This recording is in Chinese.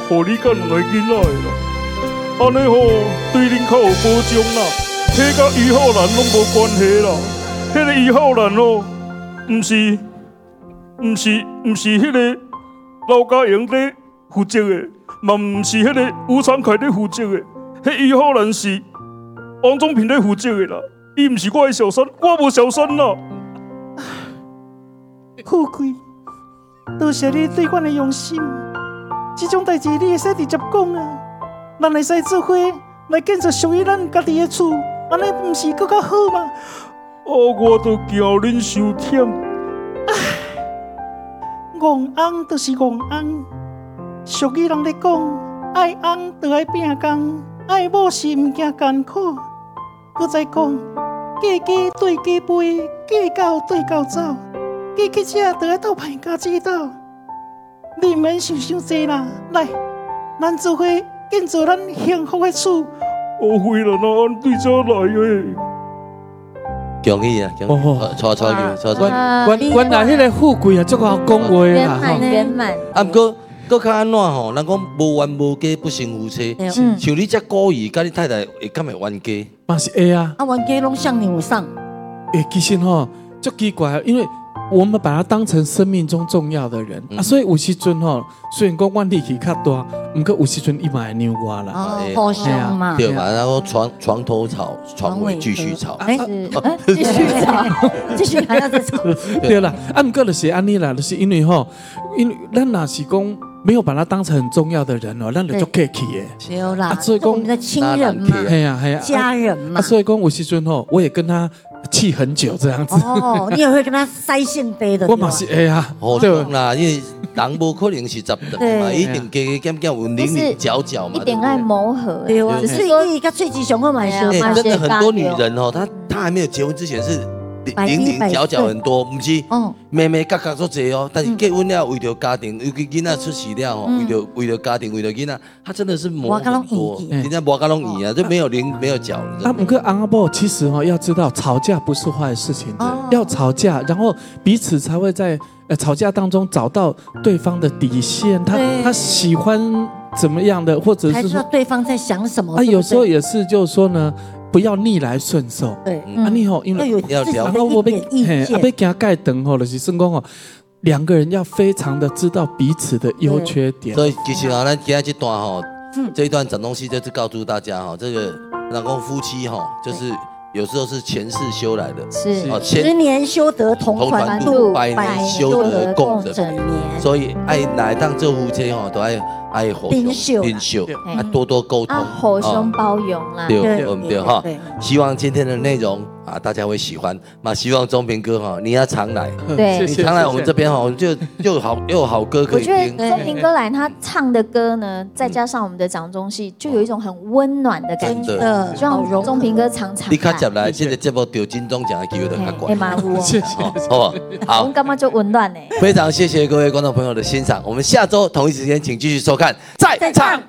互你甲两个囡仔的啦。安尼吼，对恁较有保障啦。迄甲医护人拢无关系啦。迄个医护人吼，毋是迄个老家营咧负责的，嘛毋是迄个吴昌凯咧负责的。迄医护人是王宗平咧负责的啦。伊毋是我的小三，我无小三啦。 富贵，多谢你对阮的用心。这种代志你会使直接讲啊，咱会使做伙来建设属于咱家己的厝，安尼毋是更较好吗？ 我都惊恁伤忝。 戆翁就是戆翁，俗语人咧讲，爱翁就爱拼工，爱某是毋惊艰苦。搁再讲，嫁鸡对鸡飞，嫁狗对狗走，嫁去遮就爱斗歹家己斗。你免想伤济啦，来，咱做伙建造咱幸福的厝。 会啦，那按对遮来诶。 恭喜啊！恭喜！错， 原来迄个富贵啊，足够讲话啦， 圆满。 啊，不过较安怎吼？人讲无冤无家不成夫妻，像你这故意，甲你太太会敢会冤家？ 嘛是会啊。 啊，冤家拢向你有上。 其实吼，足奇怪，因为我们把他当成生命中重要的人啊，所以有时阵吼，虽然讲我力气较大，不过有时阵伊嘛会扭我啦。 哦，互相嘛。 对嘛，然后床头吵，床尾继续吵。 继续吵，继续还要再吵。 对啦，啊，不过就是安尼啦，就是因为吼，因为咱若是讲没有把他当成很重要的人哦，咱就足客气的。 对啦， 所以讲我们的亲人嘛， 系啊， 家人嘛。 所以讲有时阵吼，我也跟他气很久这样子。 哦，你也会跟他塞性杯的。 我嘛是会啊， 对啦，因为人无可能是十等嘛，一定加加减减有棱棱角角嘛。 一点爱磨合， 对啊，只是说一个最吉雄会买修嘛。 真的很多女人哦，她还没有结婚之前是棱棱角角很多，不是妹妹角角足济哦。但是结婚了，为了家庭，尤其囡仔出世了哦，为了家庭，为了囡仔，她真的是磨很多，人家磨甲拢圆啊，就没有棱没有角了。 啊，不过昂阿伯其实哈要知道，吵架不是坏事情，要吵架，然后彼此才会在吵架当中找到对方的底线，他喜欢怎么样的，或者是说对方在想什么。 啊，有时候也是就是说呢。不要逆来顺受， 对， 啊，你吼，因为要了解一点意见， 要行盖等吼，就是算讲吼，两个人要非常的知道彼此的优缺点。 所以其实啊，咱今天这段吼，这一段讲东西就是告诉大家哈，这个人讲夫妻哈，就是有时候是前世修来的， 是10年修得同船渡，100年修得共枕眠。 所以爱哪一趟做夫妻吼，都爱互相领袖，啊多多沟通， 互相包容啦， 对，我们对哈。希望今天的内容啊，大家会喜欢。那希望宗平哥哈，你要常来， 对， 你常来我们这边哈，就又有好歌可以听。 我觉得宗平哥来，他唱的歌呢，再加上我们的掌中戏，就有一种很温暖的感觉。希望宗平哥常常来。 你看接来，这个节目得金钟奖的机会都较高。 谢谢， 好不好？好， 我们干嘛就温暖呢？ 非常谢谢各位观众朋友的欣赏，我们下周同一时间请继续收看《再唱